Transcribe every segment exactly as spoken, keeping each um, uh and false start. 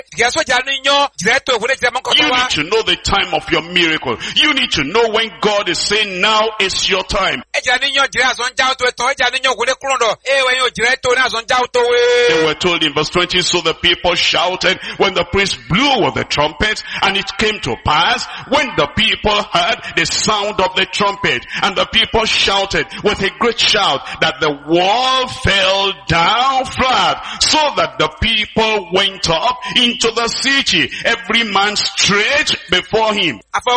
You need to know the time of your miracle. You need to know when God is saying now is your time. They were told in verse twenty, so the people shouted when the priest blew with the trumpet, and it came to pass when the people heard the sound of the trumpet, and the people shouted with a great shout that the wall fell down flat, so that the people went up into the city, every man straight before him.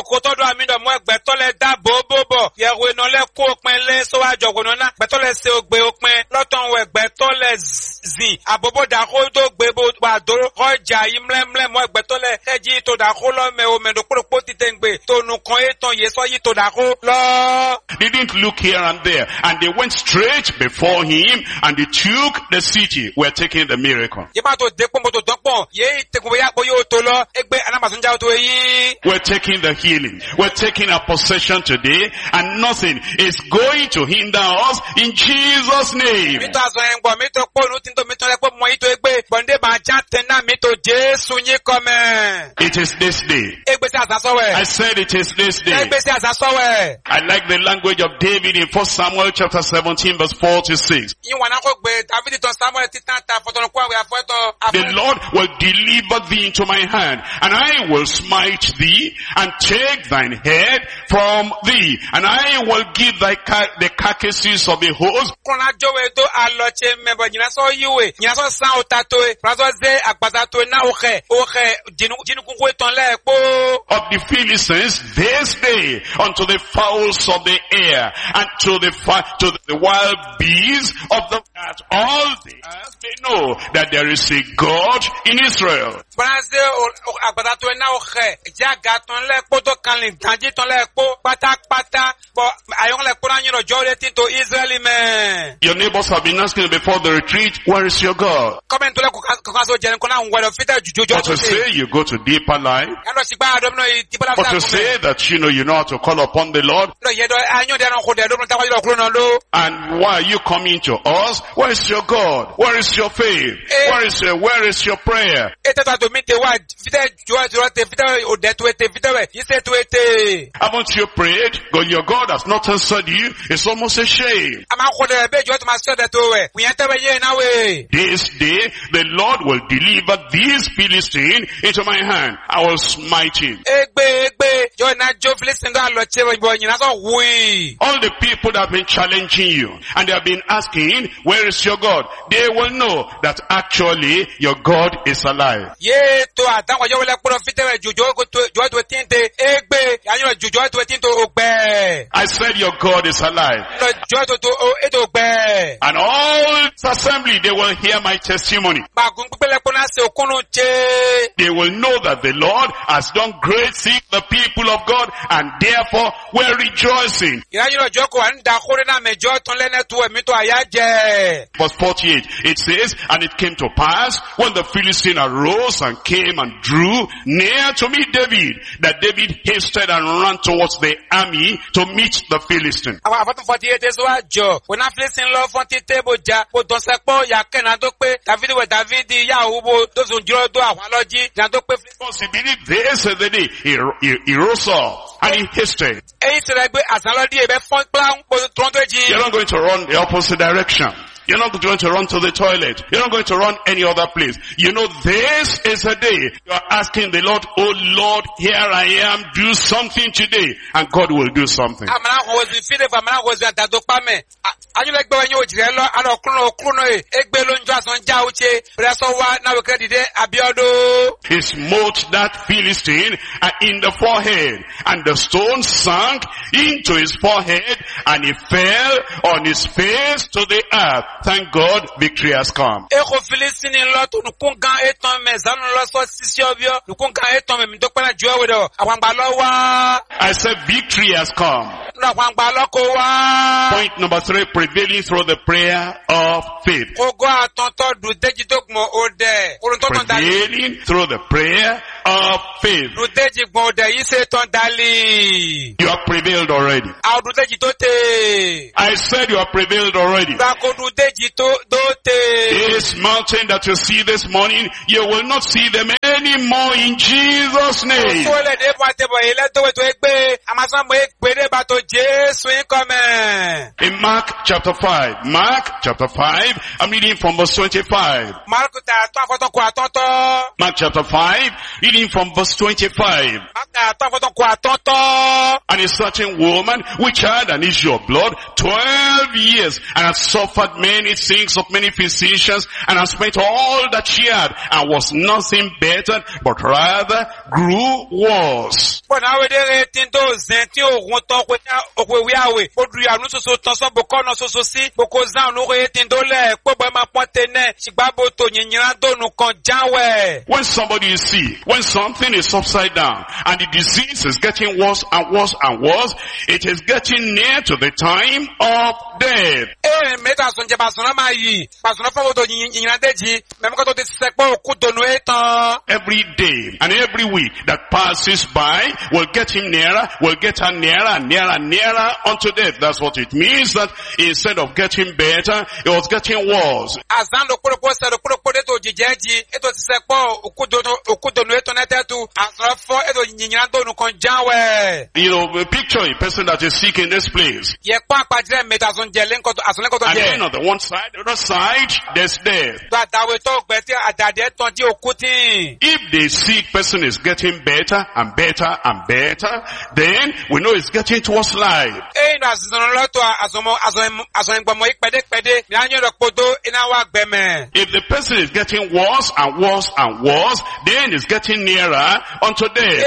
They didn't look here and there, and they went straight before him, and they took the city. We're taking the miracle. We're taking the healing. We're taking a possession today, and nothing is going to hinder us in Jesus' name. It is this day. I said it is this day. I like the language of David in First Samuel chapter seventeen verse forty-six. The Lord will deliver thee into my hand, and I will smite thee and take thine head from thee, and I will give thy car- the carcasses of the host of the Philistines this day unto the fowls of the air, and to the fi- to the wild beasts of the earth. All the earth they know that there is a God in Israel. Your neighbors have been asking before the retreat, where is your God? But to say you go to deeper life, but to say that you know you know how to call upon the Lord, and why are you coming to us? Where is your God? Where is your faith? Where is your, where is your prayer? Haven't you prayed? God, your God has not answered you. It's almost a shame. This day, the Lord will deliver these Philistines into my hand. I will smite him. All the people that have been challenging you, and they have been asking, where is your God? They will know that actually your God is alive. I said your God is alive. And all this assembly, they will hear my testimony. They will know that the Lord has done great things for the people of God, and therefore we're rejoicing. Verse forty-eight, it says, and it came to pass when the Philistine arose and came and drew near to meet David, that David hasted and ran towards the army to meet the Philistine. This is the day he, he, he rose up and he hasted. You're not going to run the opposite direction. You're not going to run to the toilet. You're not going to run any other place. You know, this is a day you're asking the Lord, oh Lord, here I am, do something today. And God will do something. He smote that Philistine in the forehead, and the stone sank into his forehead, and he fell on his face to the earth. Thank God, victory has come. I said victory has come. Point number three, prevailing through the prayer of faith. Prevailing through the prayer of faith. You have prevailed already. I said you have prevailed already. This mountain that you see this morning, you will not see them anymore in Jesus' name. In Mark chapter five, Mark chapter five, I'm reading from verse twenty-five. Mark chapter five, reading from verse twenty-five. And a certain woman which had an issue of blood twelve years and had suffered many things of many physicians and had spent all that she had and was nothing better but rather grew worse. When somebody is sick, when something is upside down and the disease is getting worse and worse and worse, it is getting near to the time of death. Every day and every week that passes by will get him nearer, will get her nearer and nearer and nearer unto death. That's what it means, that instead of getting better, it was getting worse. You know, picture a person that is sick in this place. And then on the one side, the other side, there's death. If the sick person is getting better and better and better, then we know it's getting towards life. If the person is getting worse and worse and worse, then it's getting nearer unto death.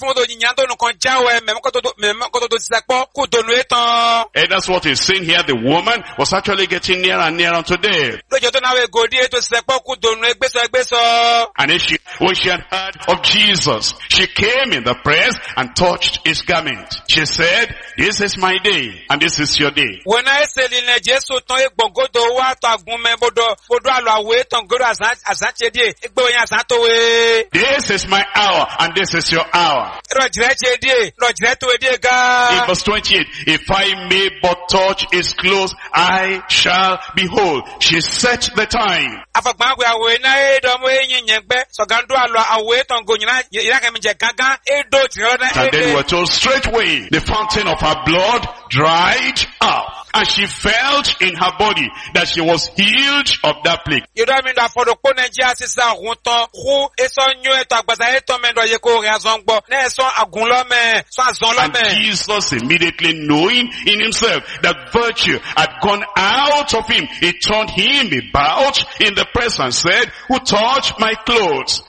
And that's what he's saying here. The woman was actually getting nearer and nearer unto death. And then she, when she had heard of Jesus, she came in the press and touched his garment. She said, this is my day and this is your day. This is my hour and this is your hour. In verse twenty-eight, if I may but touch his clothes, I shall be whole. She set the time. And then we're told straightway the fountain of her blood dried up. And she felt in her body that she was healed of that plague. And Jesus, immediately knowing in himself that virtue had gone out of him, he turned him about in the press and said, who touched my clothes?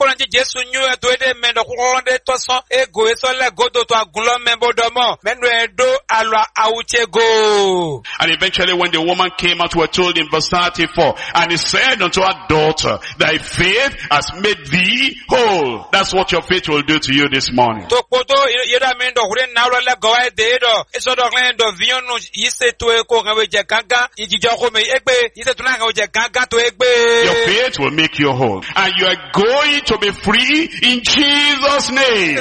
And eventually when the woman came out, we were told in verse thirty-four, and he said unto her, daughter, thy faith has made thee whole. That's what your faith will do to you this morning. Your faith will make you whole. And you are going to be free in Jesus' name.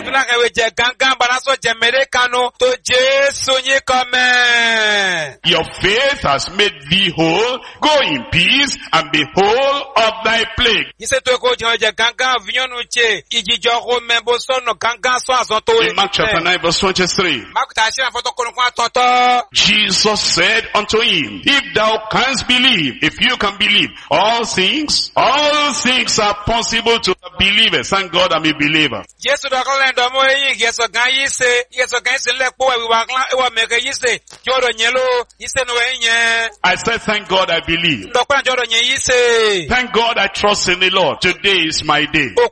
Your faith has made thee whole. Go in peace and be whole of thy plague. In Mark chapter nine verse twenty-three, Jesus said unto him, if thou canst believe, if you can believe, all things, all things are possible to the believers. Thank God I'm a believer. I said, thank God I believe. Thank God I trust in the Lord. Today is my day. The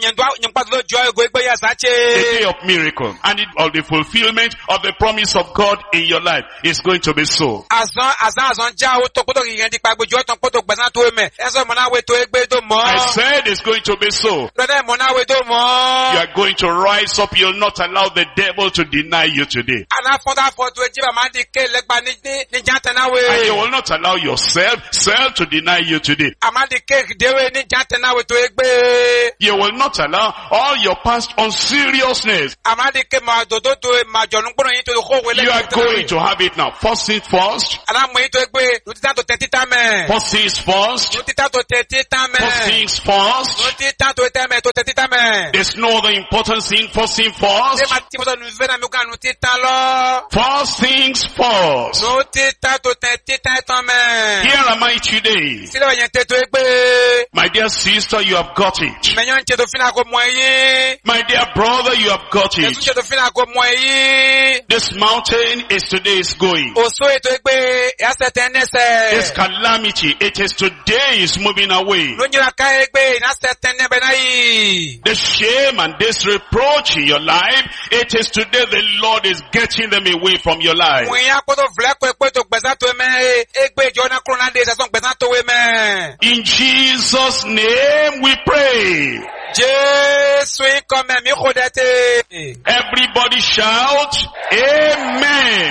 day of miracle. And it, of the fulfillment of the promise of God in your life is going to be so. I said it's going to be so. You are going to rise up. You'll not allow the devil to deny you today. And you will not allow yourself, self to deny you today. You will not allow all your past unseriousness. You are going to have it now. First things first. First things first. First things first. There's no other important thing. First thing first. First things first. Here am I today. My dear sister, you have got it. My dear brother, you have got it. This mountain is today's going. This calamity, it is today is moving away. The shame and this reproach in your life, it is today the Lord is getting them away from your life. In Jesus' name we pray. Everybody shout, Amen.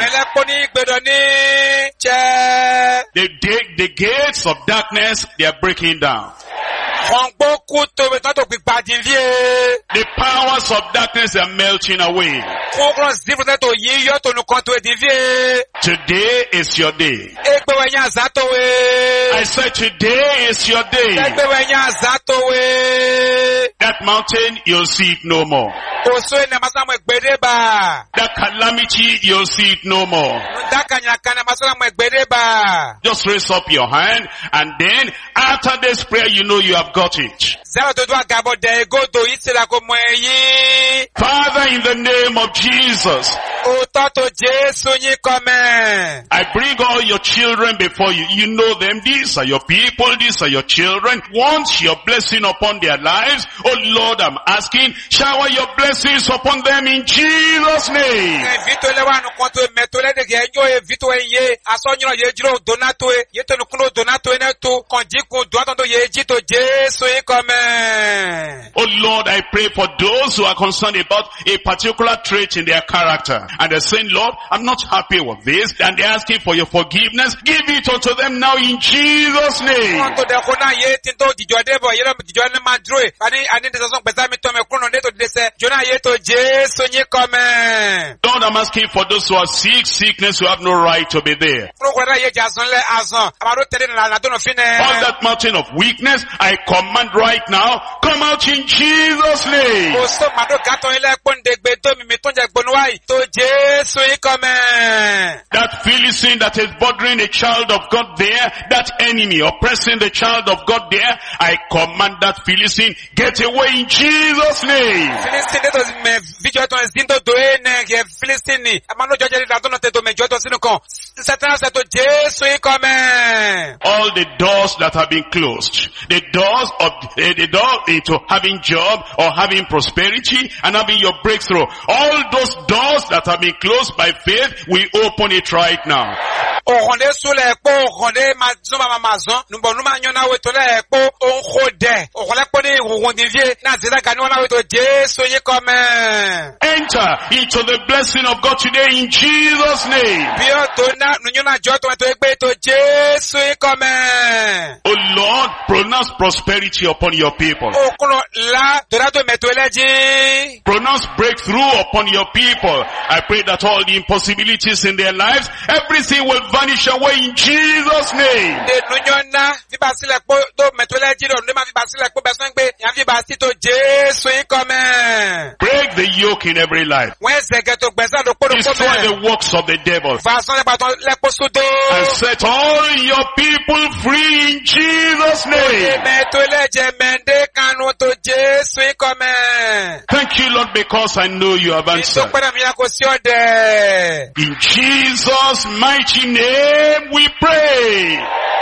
The, the gates of darkness, they are breaking down. The powers of darkness are melting away. Today is your day. I said today is your day. That mountain, you'll see it no more. That calamity, you'll see it no more. Just raise up your hand, and then after this prayer, you know you have got it. Father, in the name of Jesus, I bring all your children before you. You know them. These are your people. These are your children. Want your blessing upon their lives. Oh Lord, I'm asking, shower your blessings upon them in Jesus' name. Oh Lord, I pray for those who are concerned about a particular trait in their character. And they're saying, Lord, I'm not happy with this. And they're asking for your forgiveness. Give it unto them now in Jesus' name. Lord, I'm asking for those who are sick, sickness, who have no right to be there. All that mountain of weakness, I command right now, come out in Jesus' name. That Philistine that is bothering a child of God there, that enemy oppressing the child of God there, I command that Philistine, get away in Jesus' name. All the doors that have been closed, the doors of uh, the door into having job or having prosperity and having your breakthrough, all those doors that have been closed by faith, we open it right now. Enter into the blessing of God today in Jesus' name. Oh Lord, pronounce prosperity upon your people. Pronounce breakthrough upon your people. I pray that all the impossibilities in their lives, everything will vanish away in Jesus' name. Break the yoke in every life. Destroy the works of the devil. And set all your people free in Jesus' name. Thank you, Lord, because I know you have answered. In Jesus' mighty name we pray.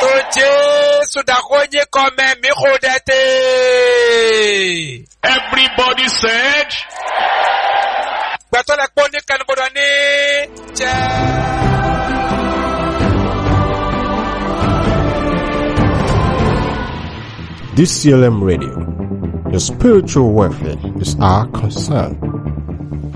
Everybody said, D C L M Radio, your spiritual welfare is our concern.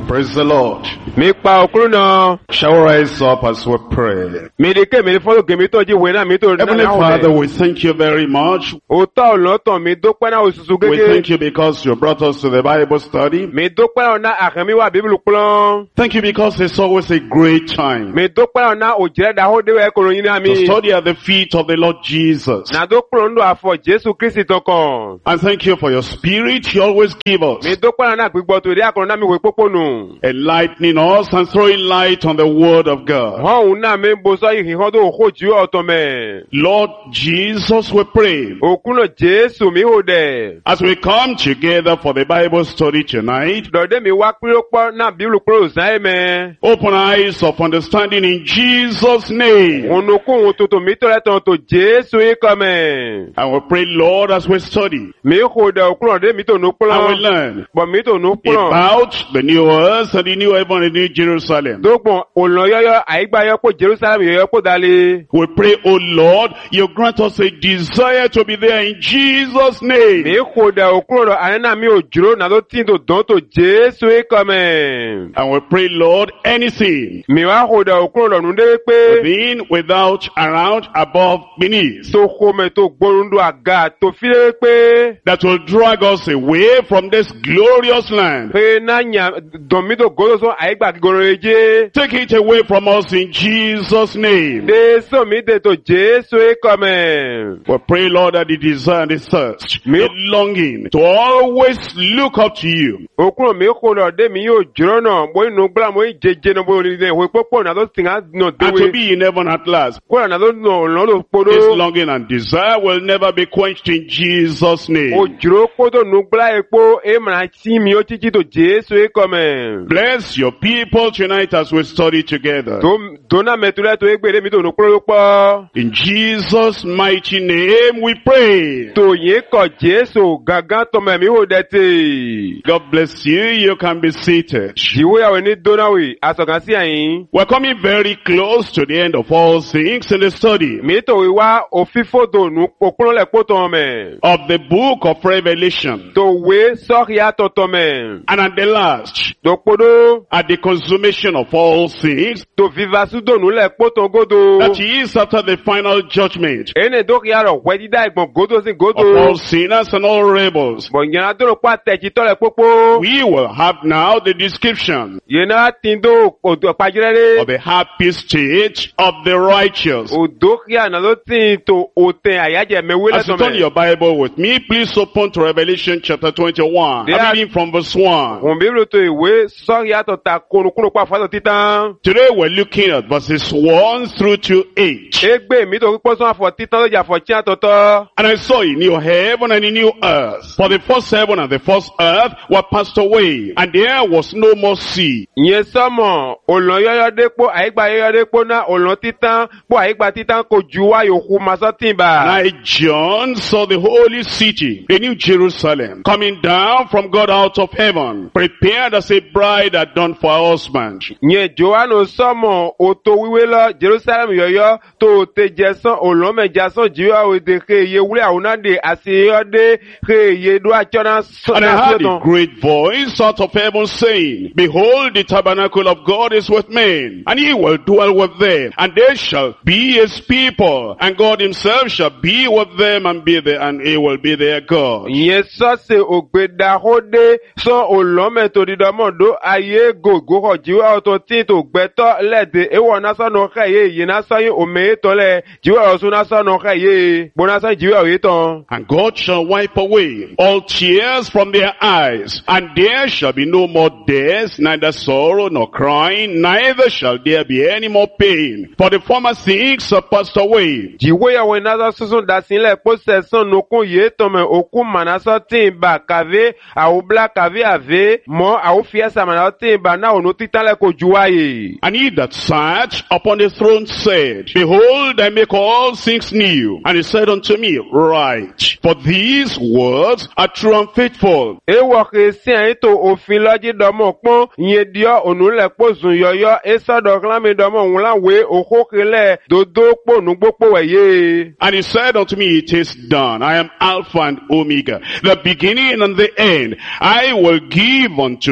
Praise the Lord. Mi pa okuru na. Shall we rise up as we pray? Mi de ke mi de folo ke mi to ji we na mi to na. Heavenly Father, we thank you very much. O ta olotan mi dúpẹ́ na osusu We gege. thank you because you brought us to the Bible study. Mi dúpẹ́ na akemi wa Bible plan. Thank you because it's always a great time Mi dúpẹ́ na ojire da ho de we koro yin na to mi. study at the feet of the Lord Jesus. Na dúpẹ́ ndo afọ Jésù Kristi tokan. And thank you for your spirit you always give us, Mi dúpẹ́ na gbigbo to ri akoro na mi we poponu. enlightening us and throwing light on the word of God. Hon na mi bo so yi hon do ho ju otome. Lord Jesus, we pray, Okuno Jésù mi ho de. as we come together for the Bible study tonight, Dode mi wa piro po na Bible pro sai me. open eyes of understanding in Jesus' name. Onukun tuntun mi to le ton to Jésù yi kome. And we pray, Lord, as we study Mi ho de okuno de mi to nu and we plan. learn But mi to nu plan. about the new earth and the new heaven and the new Jerusalem. Dogbon olon yoyo aigba yo po Jerusalem yoyo po dale. We pray, oh Lord, you grant us a desire to be there in Jesus' name. Mi ho de okuno arena mi o juro na do tin to don to Jésù yi kome. And we pray, Lord, anything Mi wa ho de okuno nu de pe. within, without, around, above, beneath, To home to gborundu aga to file pe. that will drag us away from this glorious land. Pe na nya don mi to godo so aigba goro eje. Take it away from us in Jesus' name. De so mi de to Jésù yi kome. We pray, Lord, that the desire and the thirst, Me- the longing to always look up to you, Okuno mi ho lo de mi yo juro na bo inu gbla mo jeje no bo ni de we popo na do tinga no and to dewe. be in heaven at last. Ko na do no lo lo This podo. longing and desire will never be quenched in Jesus' O name. juro podo nu gbla epo e ma ti mi o titi to Jésù yi kome. Bless your people tonight as we study together. Do do na metule to egbere mi to nu pro po. In Jesus' mighty name we pray. To ye ko Jésù gangan to me mi ho de ti. God bless you. You can be seated. Jiwe ya we ni donawi asokan si ayin. We're coming very close to the end of all things in the study Mi to wi wa ofifo do nu okuno le po to me. of the book of Revelation. To we sori ato to me. And at the last, To podo. at the consummation of all things, To vivasu do nu le po to godo. that is after the final judgment Ene do ki aro we di da igbon godo si of all godo. sinners and all rebels, Bo yana do pa teji to le popo. we will have now the description Yena tindo odo pajirere. of the happy state of the righteous. Odo ki ana lo tin to oten ayaje mewe le As you to turn me. your Bible with me, please open to Revelation chapter twenty-one. There I'm are- reading from verse one. Won bi to ìwé sori ato ta kunu kunu pa fa to titan. Today we're looking at verses one through to eight. Egbe mi to po so afọ titan lo ja fo chi atoto. And I saw a new heaven and a new earth. For the first heaven and the first earth were passed away, and there was no more sea. Ìyẹn sọmọ olon yoyo depo aigba yoyo depo na olon titan po aigba titan ko ju wa yoku maso And timba. I, John, saw the holy city, the new Jerusalem, coming down from God out of heaven, prepared as a bride adorned for her husband. Ìyẹn Johannu sọmọ oto wiwe lọ Jerusalem yoyo to te jesan olon me jasan jiwa o de ke ye wule awunade aseyode ke ye do achona so And I na heard a so. great voice out of heaven saying, Behold, the tabernacle of God is with men, and he will dwell with them, and they shall be his people, and God himself shall be with them, and be there, and he will be their God. Ìyẹn sọ́ọ̀sì ògbédàhódé sọ olọ́mẹ tó dídọ́mọ̀dó ayé gògó ọ̀jíwá ọ̀tọ̀ tí tó gbẹ́tọ́ lẹ́dẹ̀ ewọ̀ násán náà káyé yìí násán yìí òmèé tọ́lẹ̀ jíwá ọ̀sùn násán náà káyé gbó násán jíwá òye tán. And God shall wipe away all tears from their eyes, and there shall be no more death, neither sorrow nor crying, neither shall there be any more pain, for the former things are passed away. Jíwé yàwó násán sísun dásílẹ̀ kó sẹ̀sán nukún yìí tọ̀mẹ̀ òkú mànásán tí ń bà kàvé àwòblá kàvé àvé mọ́ àwòfíẹ́sà mànásán tí ń bà náà ònú títàlẹ̀ kò juwáyé. And he that sat upon the throne said, Behold, I make all things new. And he said unto me, Write, for these words are true and faithful. Ewọ̀ kìí sí ẹ̀yìn tó òfin lọ́jí dọ́mọ̀ pọ́n ìyẹn diọ́ ònúlẹ̀ pòsùn yọyọ́ ésọ́dọ̀ kílámi dọ́mọ̀ òun láwé òkókèlẹ̀ dòdó pònú gbópò wẹ̀yẹ. And he said unto me, It is done. I am Alpha and Omega, the beginning and the end. I will give unto him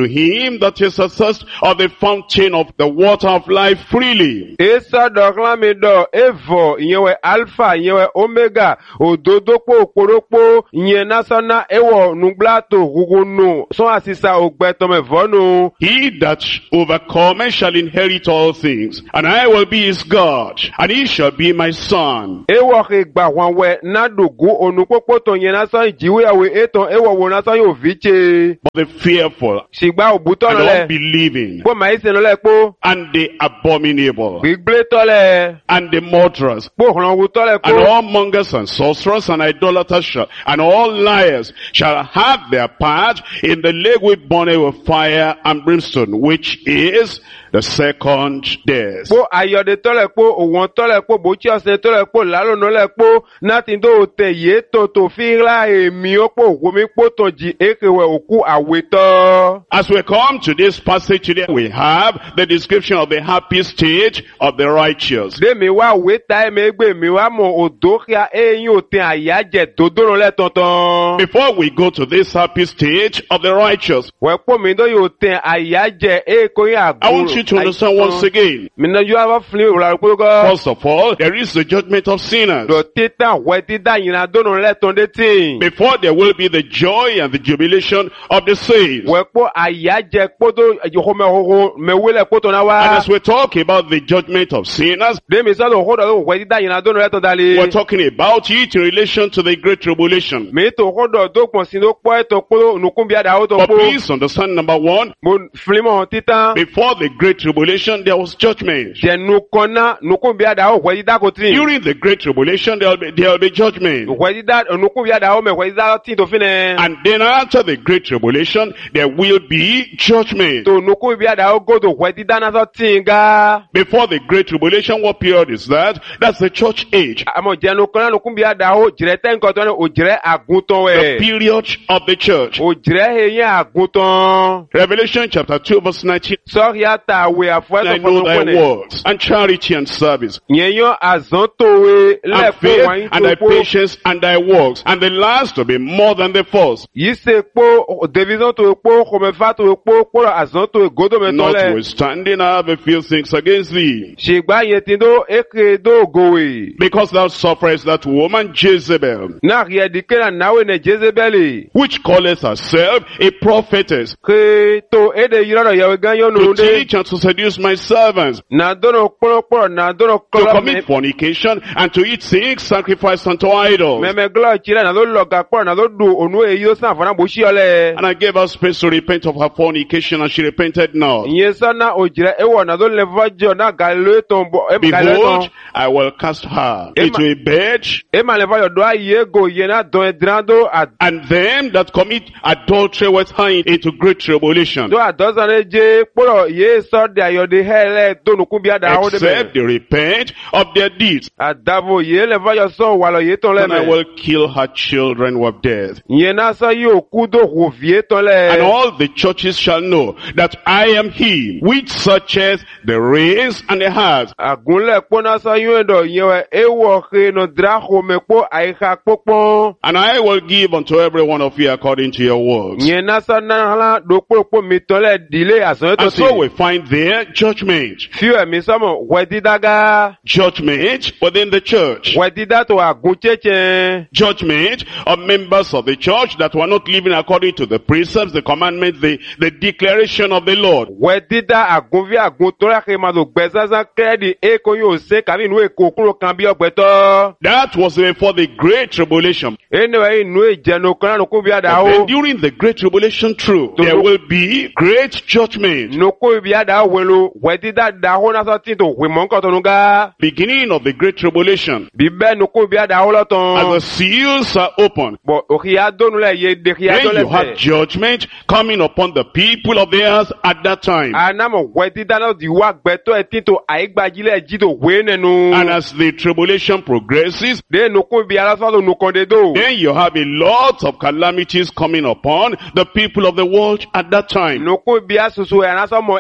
him that is athirst of the fountain of the water of life freely. Esa dọ̀klan mi dọ̀ evo ìyẹn wẹ̀ alpha ìyẹn wẹ̀ omega òdòdókò òkòrókò ìyẹn nasana ewọ̀ nuglato gugunu sọ́n àṣìṣà ògbẹ́tọ̀mẹ̀fọ́nù. He that overcometh shall inherit all things, and I will be his God, and he shall be my son. Ewọ̀ kì gbà wọn wẹ̀ nádùgú onukpókpó tó yẹn nasan ìjìwéyàwó ètò ewọ̀ wo nasan yóò fi tse. But the fearful Ṣìgbà òbútọ́ and lọ́lẹ̀. unbelieving Kpó màá ìsìn lọ́lẹ̀ kpó. and the abominable Gbígbé tọ́lẹ̀. and the murderers Kpó hànwó tọ́lẹ̀ and kpó. all mongers and sorcerers and idolaters shall, and all liars shall have their part in the lake with burning with fire and brimstone, which is the second death. Kpó ayọ̀dẹ tọ́lẹ̀ kpó òwọ̀n tọ́lẹ̀ kpó bòtí ọ̀sẹ̀ tọ́lẹ̀ kpó lálọ́nà lẹ̀ kpó náti tó tẹ̀ yé tó tó fi ńlá èmi ó kpó òwòmí kpó tó jì ékewẹ̀ òkú àwetọ́. As we come to this passage today, we have the description of the happy state of the righteous. Dèmi wá òwe ta ẹ̀mẹ́ gbé mi wá mọ̀ òdòkíá eyín òtẹ̀ àyájẹ̀ dòdòrò lẹ̀ tọ̀tàn. Before we go to this happy state of the righteous, Wẹ̀ kpó mi dó yóò tẹ̀ àyájẹ̀ éko yín àgùrò. I want you to understand once again. Mi nà yóò wá fúnni ìwúrà kpókó. First of all, there is the judgment of sinners. Dò títà wẹ̀ títà yìnyín dónà lẹ̀ tọ̀ dé tì. Before there will be the joy and the jubilation of the saints. Wẹ̀ kpó àyájẹ̀ kpótó ìhòmẹ̀hòhò mẹ̀wélẹ̀ kpótó náà wá. And as we talk about the judgment of sinners, Dèmi sọ́dọ̀ òkúdọ̀ ló wẹ̀ títà yìnyín dónà lẹ̀ tọ̀ dalẹ̀. we're talking about it in relation to the great tribulation. Mi tó òkúdọ̀ tó pọ̀ sí ló pọ̀ ẹ̀tọ̀ kpó nùkún bí àdáwó tó But kpó. please understand, number one, Mo filimọ̀ títà. before the great tribulation, there was judgment. Jẹ̀nu kọ́nà nùkún bí àdáwó wẹ̀ títà kò tì. During the great tribulation, there will be, there will be judgment. Wẹ̀ títà nùkún bí àdáwó mẹ̀ wẹ̀ títà tì tó fi nẹ̀. And then after the great tribulation, there will be judgment. Tó nùkún bí àdáwó gòdò wẹ̀ títà náà sọ tì ń ga. Before the great tribulation, what period is that? That's the church age. Àmọ̀ jẹ̀nu kọ́nà nùkún bí àdáwó jìrẹ̀ tẹ́ nǹkan tó ní òjìrẹ́ àgùntàn The wẹ̀. period of the church. Òjìrẹ́ eyín àgùntàn. Revelation chapter two verse nineteen. Sọ́ọ̀rì àtàwé I àfọwẹ́sọ̀ know thy fọlọ́pọ̀nẹ̀. works and charity and service Yẹn yán àzántòwe and lẹ́ẹ̀kọ́ faith wáyé and tó thy kó. patience and thy works, and the last to be more than the first. Yìí ṣe kpó division tó kpó kòmẹ́fà tó kpó kpó àzántò gódòmẹ́tọ́ lẹ̀. Notwithstanding, I have a few things against thee, Ṣègbà yẹn ti dó eke dó gòwè. because thou sufferest that woman Jezebel, Náà rí ẹ̀dí kéra náwó ní Jezebeli. which calleth herself a prophetess, Ké tó éde yìí lọ́dọ̀ yẹ̀wò gán yóò to nù dé. teach and to seduce my servants, Nà dọ́nà kpọ́nọ́kpọ́nọ́ nà dọ́nà to kọ́lọ́ commit fornication, and to eat things sacrificed unto idols. mẹ́mẹ́ gílọ̀ tsi rẹ̀ nà ló lọ̀gà kpọ́nọ́ nà ló dùn ònú èyí ó sàn fọ́nà bó sí ọ lẹ̀. And I gave her space to repent of her fornication, and she repented not. Ìyẹn sọ́nà òjìrẹ́ ewọ̀ nà ló lẹ́fọ́ jọ nà gàlẹ́ tó ń bọ̀ ẹ̀ gàlẹ́ tó. Behold, I will cast her into a bed, Ẹ̀ mà lẹ́fọ́ yọ̀ dọ́ ayé go yẹn nà dọ̀ ẹ̀dínlá dó à and them that commit adultery with her into great tribulation, dó àdọ́sán lé jẹ́ kpọ́lọ̀ yé sọ́ọ̀dì àyọ̀dé hẹ́lẹ̀ dónukú bí àdáwó dé except bẹ̀. they repent of their deeds. Àdàbò yé lẹ́fọ́ yọ̀ sọ̀ wàlọ̀ yé tán Then I lẹ́mẹ̀. will kill her children with death. Ìyẹn náà sọ yóò kú dó wò fìyé tán And lẹ̀. all the churches shall know that I am he which searcheth the reins and the hearts. Àgúnlẹ̀ kpọ́nà sọ yóò dọ̀ yẹn wẹ̀ ewọ̀ he nà dìrákò mẹ́ kpọ́ àyíká kpọ́kpọ́n. And I will give unto every one of you according to your works. Ìyẹn náà sọ náà hàn dó kpọ́kpọ́ mi tán lẹ̀ dìlé àsán yóò tó And so ti. we find there judgment. Fíwẹ̀ mi sọ́mọ̀ wẹ̀ dídágá. Judgment within the church. Wẹ̀ dídá tó àgún tsẹ́tsẹ́. Judgment of members of the church that were not living according to the precepts, the commandments, the, the declaration of the Lord. Wẹ̀ dídá àgún bí àgún tó rẹ̀ kí ma lò gbẹ sásán kẹ́ẹ̀dì èkó yóò ṣe kàbí inú èkó kúrò kan bí ọgbẹ́tọ́. That was before the great tribulation. Anyway, inú ìjẹnu kan náà nukú bí But àdáwó. then during the great tribulation, true, there will be great judgment. Nukú bí àdáwó wẹ̀lú wẹ̀ dídá dáhó náà sọ tí tó wẹ̀ mọ́ nǹkan tó nu gá. Beginning of the great tribulation, Bíbẹ́ nukú bí àdáwó as the lọ́tàn. seals are open, Bọ̀ òkìyà dónú lẹ̀ yé dèkìyà then you have dọ́lẹ́sẹ̀. judgment coming upon the people of the earth at that time. Anamọ̀ wẹ̀ dídá náà di wá gbẹ́tọ́ ẹ̀ tí tó àyígbájílẹ̀ jí tó wé nẹnu. And as the tribulation progresses, Dé nukú bí alásọ́dọ̀ nukọ̀ dé dó. then you have a lot of calamities coming upon the people of the world at that time. Nukú bí asusu ẹ̀ anásọ́mọ̀ ẹ̀ náà tó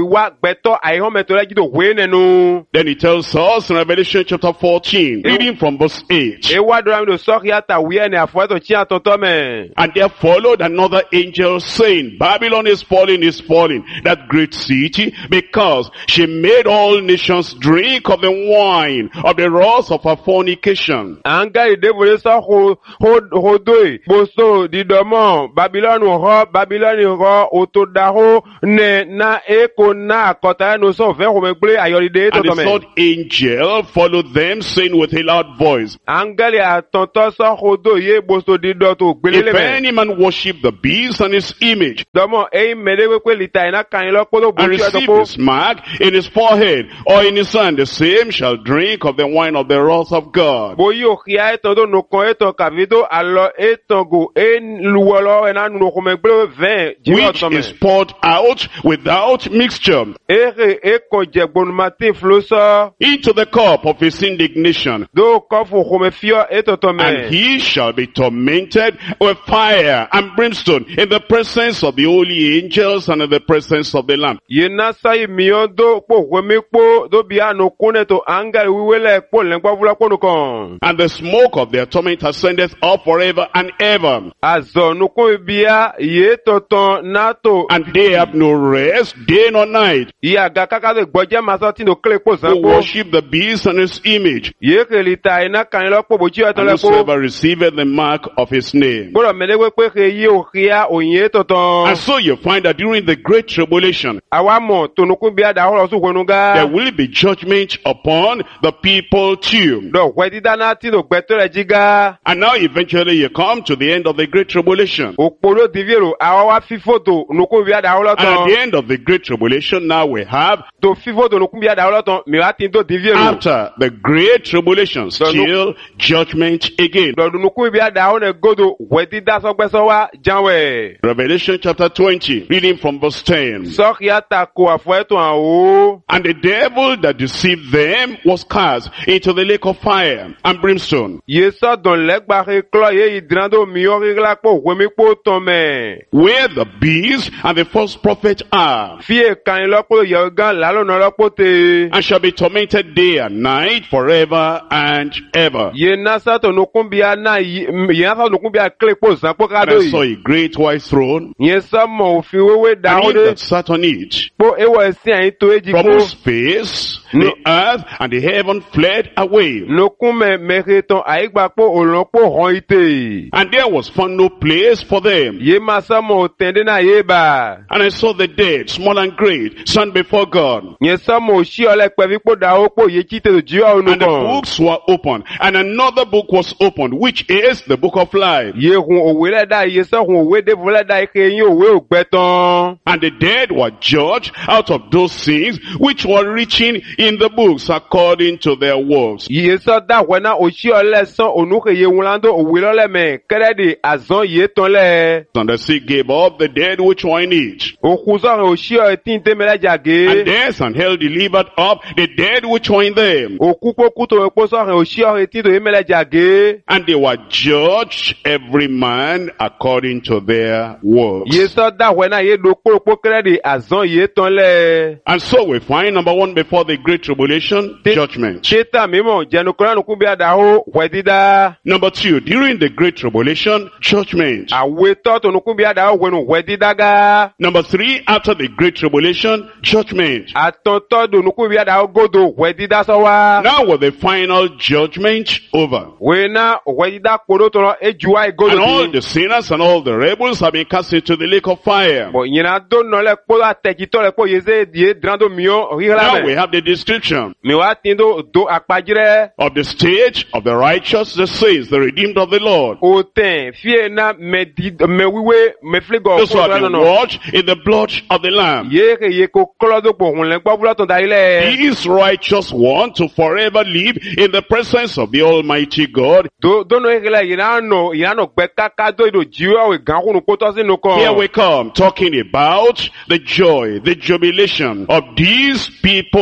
wiwa gbẹtọ àìhọ́mẹtọ lẹ́jìdò wé nẹnu. Then he tells us in Revelation chapter fourteen, reading from verse eight. Ewa dọ́ra mi lò sọ́kì àtà wíyẹn ní àfọwẹ́tò tí a tọ́tọ́ mẹ́. And there followed another angel saying, Babylon is falling, is falling, that great city, because she made all nations drink of the wine of the wrath of her fornication. Angari devole sa ho ho doe boso didomo Babylonu ho Babyloni ho otodaho ne na eko na kota no so ve ho megble ayolide to And the me. third angel followed them, saying with a loud voice, Angari atonto sa ho doye boso dido to gbelele If me. any man worship the beast and his image, Domo e melewe kwe lita ina kan lo kodo and bochi receive atoko. this mark in his forehead or in his hand, the same shall drink of the wine of the wrath of God. Boyi okia eton do no kon eton kavido alo eton go e luwolo ena no ko megble vin jiwa Which to me. is poured out without mixture Ere e ko jegbon matin floso. into the cup of his indignation. Do kofu kome fio eto to me. And he shall be tormented with fire and brimstone in the presence of the holy angels and in the presence of the Lamb. Yena sai miyo do po wemi po do biya no kune to anga wiwele po lengwa vula kono kon. And the smoke of their torment ascendeth up forever and ever. Azo no ko biya ye to ton nato. And they have no rest, day nor night, Iya ga kaka de gboje masoti no kle po who zanpo. worship the beast and his image, Ye ke lita ina kan lo po boji eto and le po. whosoever receiveth the mark of his name. Bolo melewe pe ke ye o kia o ye to ton. And so you find that during the great tribulation, Awa mo to no ko biya da ho so kwenu there ga. will be judgment upon the people too. Do wedi dana ti no gbeto le jiga. And now eventually you come to the end of the great tribulation. Opolo diviero awa wa fi photo no ko biya da ho lo And at ton. the end of the great tribulation, now we have, To fi photo no ko biya da ho lo ton. Mi wa tin do diviero. after the great tribulation, still judgment again. Lọ́dún nukú ibi àdáhùn ẹ̀ gòdò wẹ̀dí dásọ́gbẹ́sọ́ wá jáwẹ̀. Revelation chapter twenty, reading from verse ten. Sọ́ọ̀kì àtàkù àfọ̀ẹ́tò àwò. And the devil that deceived them was cast into the lake of fire and brimstone, Yé sọ́dún lẹ́gbàá klọ́ yé ìdírandó mìíràn ríglá pò wẹ́mí pò tán mẹ́. where the beast and the false prophet are, Fi èkàn lọ́pọ̀ yẹ̀ gán lálọ́nà lọ́pọ̀ tè. and shall be tormented day and night forever and ever. Yé násàtò nukú bí a náà yé násàtò nukú bí a kílè pò sàpò And kádò I saw yìí. a great white throne, Yé sọ́mọ̀ òfin wéwé and dáhùn he dé. that sat on it, Pò ewọ̀ ẹ̀sìn àyín tó èjì from kó. whose face the earth and the heaven fled away. Nukú mẹ́ mẹ́rin tán àyígbà pò òlọ́pọ̀ hàn ìtè. And there was found no place for them. Ye masamo tende na yeba. And I saw the dead, small and great, stand before God. Ye samo shi ole pevi po da opo ye chite do jiwa And the onukon. books were opened. And another book was opened, which is the book of life. Ye hun owe le da ye se hun owe de vole da ike yin owe ogbetan. And the dead were judged out of those things which were written in the books according to their works. Ye so da wena o shi ole san onuke ye wulando owe lo le me kere de azan ye ton le. And the sea gave up the dead which were in it. O kuzo o shi o tin te mele And jage. death and hell delivered up the dead which were in them. O kupo kuto e poso o shi o tin to ye mele jage. And they were judged every man according to their works. Ye so da wena ye do kporo kere de azan ye ton le. And so we find number one before the great tribulation, judgment. Cheta mimo jenu kora nuku bi adaho wedida. Number two, during the great tribulation, judgment. Awe toto nuku bi adaho wenu wedida ga. Number three, after the great tribulation, judgment. Atonto do nuku bi adaho godo wedida sawa. Now with the final judgment over. Wena wedida kodo tono ejuwa And godo all ti. the sinners and all the rebels have been cast into the lake of fire. Bo nyina do no le kpo atekito le kpo yeze die drando mio rira Now we me. have the description Mi wa tindo do akpajire. of the stage of the righteous, the saints, the redeemed of the Lord. Oten fie na me di me wiwe me fligo Those who have no been no. washed in the blood of the Lamb. Ye ke ye ko klodo po hun le gbo bula ton da ile. These righteous want to forever live in the presence of the Almighty God. Do do no ekele yina no yina no gbe kaka do do jiwa we gan kunu poto sinu kan. Here we come talking about the joy, the jubilation of these people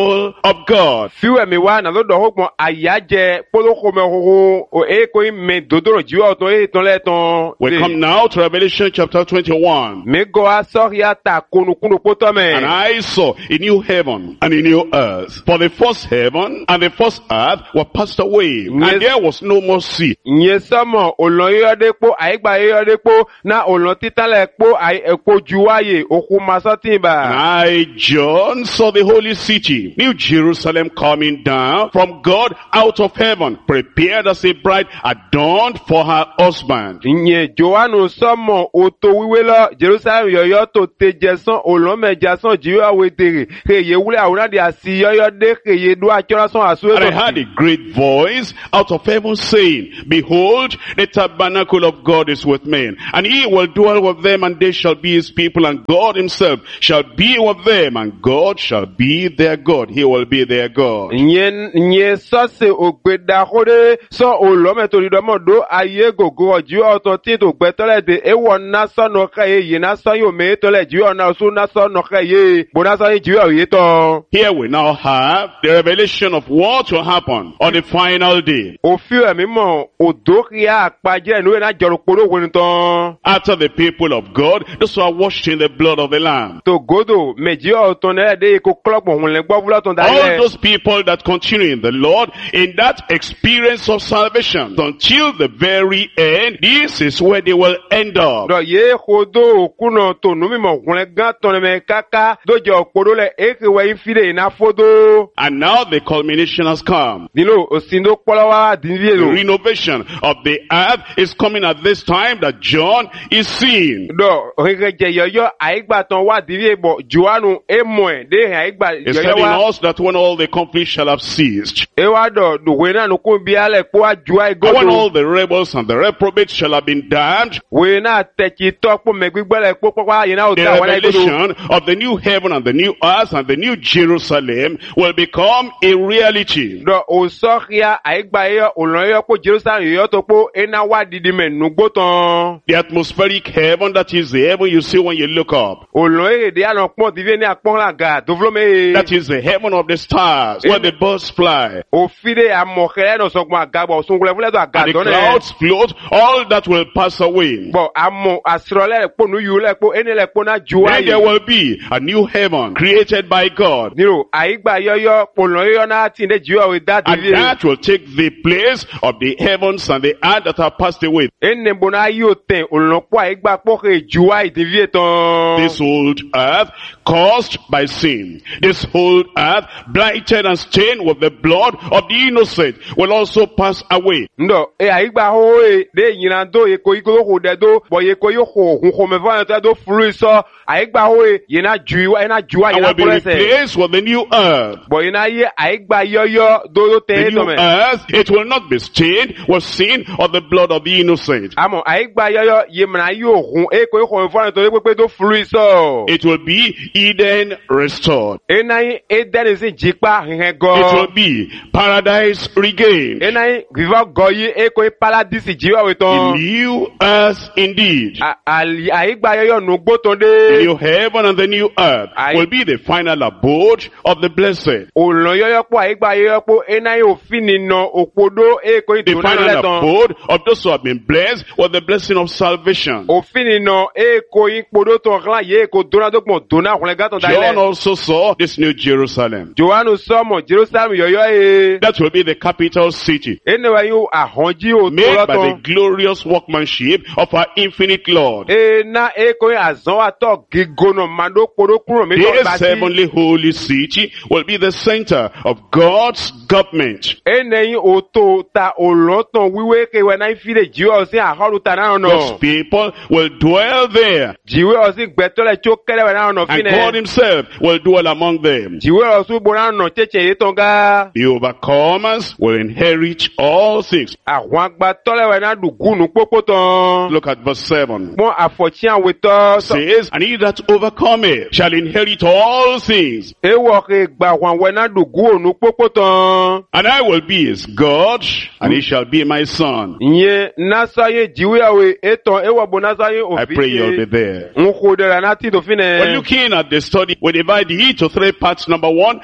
of God. Fiwe mi wa na do do hogbon ayaje poloko me hoho o e ko me dodoro jiwa to e ton le ton. We come now to Revelation chapter twenty-one. Me go asoria ta kunu kunu poto me. And I saw a new heaven and a new earth. For the first heaven and the first earth were passed away, and there was no more sea. Nye samo olon yode po aigba yode po na olon titale po ai epo juwaye oku masatimba. And I, John, saw the holy city, New Jerusalem, coming down from God out of heaven, prepared as a bride adorned for her husband. Nye Joanu samo oto wiwela Jerusalem yoyo to tejesan olon mejasan jiwa wetere keye wule awuna di asi yoyo de keye do akira son asu. And I heard a great voice out of heaven saying, Behold, the tabernacle of God is with men, and he will dwell with them, and they shall be his people, and God himself shall be with them, and God shall be their God. He will be their God. Nye nye sase ogbeda hode so olome to lidomo do aye gogo oju otonti to gbetole de ewo nasa no kaye ye nasa yo me to le ju ona su nasa no kaye bo nasa ju oye to. Here we now have the revelation of what will happen on the final day. Ofi emi mo odokia apaje nu na joroporo woni ton. After the people of God, those who are washed in the blood of the Lamb. To godo meji oton le de ko klokpo hun le gbo vula ton da. All those people that continue in the Lord in that experience of salvation until the very end, this is where they will end up. Do ye kodo kuno to nu mi mo hun le gan ton me kaka do jo kodo le eke we ifide na fodo. And now the culmination has come. Dilo osindo polawa dinvie The lo. renovation of the earth is coming at this time that John is seeing. Do regeje yoyo aigba ton wa dinvie bo Joanu emoe de aigba It's yoyo telling wa. us that when all the conflict shall have ceased, E wa do do we na no ko bi ale po ajua and when igodo. all the rebels and the reprobates shall have been damned, We na techi to po me gbigbele po papa yin na o the ta wa na igodo. revelation of the new heaven and the new earth and the new Jerusalem will become a reality. Do o soria aigba yo olon yo po Jerusalem yo to po ena wa didi me nugbo ton. The atmospheric heaven, that is the heaven you see when you look up. Olon e de alon pon divie ni apon la ga to vlo me. That is the heaven of the stars, where the birds fly. O fide amokele no sokmo agabo o sungle vle do And the agado ne. clouds float, all that will pass away. Bo amo asrole po nu yu le po ene le po na juwa Then there yi. will be a new heaven created by God. Niro aigba yoyo olon yo na ti de juwa we that And divie. that will take the place of the heavens and the earth that have passed away. Ene bona yo ten olon po aigba po ke juwa divie ton. This old earth caused by sin, this old earth blighted and stained with the blood of the innocent will also pass away. Ndo e aigba ho e de yina do ye ko iko ho de do bo ye ko yo ho hun ho me va ta do flu so aigba ho e yina juwa ena juwa And yina will be prese. replaced with the new earth. Bo yina ye aigba yoyo do do The ten new to me. earth, it will not be stained with sin or the blood of the innocent. Amo aigba yoyo ye mna yo hun e ko ho me va to pe do flu so. It will be Eden restored. Ena yi e den si jipa hen go. It will be paradise regained. Ena yi viva go yi e ko paradise jiwa we A ton. new earth indeed. A- ali- Aigba yoyo nu gbo ton The de. new heaven and the new earth I- will be the final abode of the blessed. Olon yoyo po aigba yoyo po ena yi ofin ni no opodo e ko The idona final le ton. abode of those who have been blessed with the blessing of salvation. Òfin nínú èkó ìpodó tó ńlá yé èkó dónádógbòn dóná ọ̀hún gàtọ̀ John dáilẹ̀. also saw this new Jerusalem. Jòhánù sọ́mọ̀ Jerusalem yọ̀yọ́ e. That will be the capital city, Ẹnìwá yóò àhọ́njí òtó made by the lọ́tọ̀. glorious workmanship of our infinite Lord. Ena èkó àzánwàtọ̀ gígónà màdó podó kúrò mí tó This bá sí. heavenly holy city will be the center of God's government. Ẹnìyìn òtó ta òlọ́tàn wíwé kéwẹ́ náà fi lè jíwọ́ sí àhọ́rù ta náà God's nọ. people will dwell there, Jíwé ọ̀sìn gbẹ̀tọ́lẹ̀ tí ó kẹ́lẹ́wẹ̀ náà nọ and God fínẹ̀. himself will dwell among them. Jíwé ọ̀sìn bọ̀ náà nọ tẹ́tẹ́ yé tán gá. The overcomers will inherit all things. Àwọn agbátọ́lẹ̀wẹ̀ náà dùgúnù pópó tán. Look at verse seven. Mọ àfọ̀tí àwọn ètò sọ. Says, and he that overcometh shall inherit all things, Ewọ̀ ke gbà wọn wẹ̀ náà dùgúnù pópó tán. and I will be his God, and he shall be my son. Ìyẹn násáyé jíwé àwẹ̀ ètò ewọ̀ bọ̀ násáyé I òfin pray you'll be there. N kò dẹ̀rẹ̀ náà tí tó fi We're nẹ̀. looking at the study. We divide it to three parts. Number one,